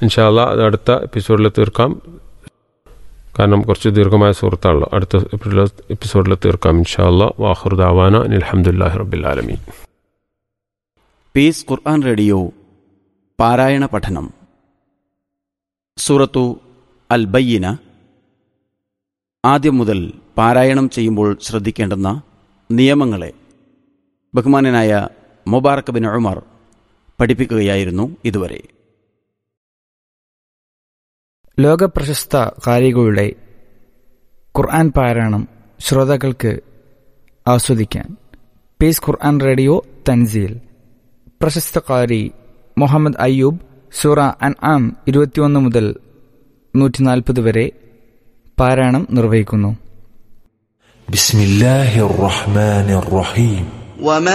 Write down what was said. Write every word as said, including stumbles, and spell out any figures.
ഇൻഷാ അല്ലാഹ് അത് അടുത്ത എപ്പിസോഡിൽ തീർക്കാം. കാരണം കുറച്ച് ദീർഘമായ സുഹൃത്താണല്ലോ. അടുത്ത എപ്പിസോഡിൽ തീർക്കാം ഇൻഷാ അല്ലാഹ്. വാഖിറു ദഅവാന അൽഹംദുലില്ലാഹി റബ്ബിൽ ആലമീൻ. പീസ് ഖുർആൻ റേഡിയോ പാരായണ പഠനം. സൂറത്തു അൽ ബയ്യിന ആദ്യം മുതൽ പാരായണം ചെയ്യുമ്പോൾ ശ്രദ്ധിക്കേണ്ടുന്ന നിയമങ്ങളെ ബഹുമാനനായ മുബാറക് ബിൻ ഉമർ പഠിപ്പിക്കുകയായിരുന്നു ഇതുവരെ. ലോകപ്രശസ്ത കാരികളുടെ ഖുർആൻ പാരായണം ശ്രോതാക്കൾക്ക് ആസ്വദിക്കാൻ പീസ് ഖുർആൻ റേഡിയോ തൻസീൽ. പ്രശസ്ത കാരി മുഹമ്മദ് അയ്യൂബ് സൂറ അൻആം ഇരുപത്തിയൊന്ന് മുതൽ നൂറ്റി നാൽപ്പത് വരെ പാരായണം നിർവഹിക്കുന്നു. ബിസ്മില്ലാഹിർ റഹ്മാനിർ റഹീം.